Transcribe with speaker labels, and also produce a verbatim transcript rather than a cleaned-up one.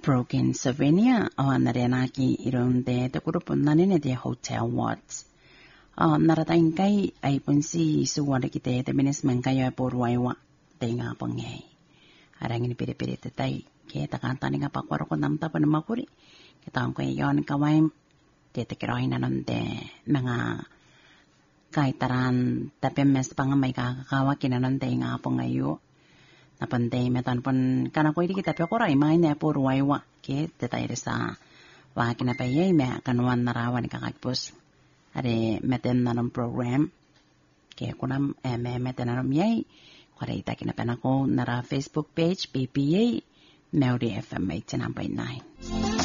Speaker 1: broken souvenir o narenaki ironde te kurupun nanene de hotel watts o naratain kai ai punsi suwada kite te minis mengkayo porwaiwa te nga pangai arangin pire-pire te tai ke takanta ni nga pakwaro ko namta pa namakuri kita ang kay yon kawai te te kirohin nanon te mga kaitaran tapi mes pangamay kakakawa kinanon te nga pangayo napantay metan pon kana ko idi kita pekora imay na porwaiwa ke te tai sa wa kinapayay me kanwan narawan kakakpos are meten nanon program ke kunam eh, me meten nanon yay kore ita kinapanako nara Facebook page P P A Melody F M eighty-nine point nine.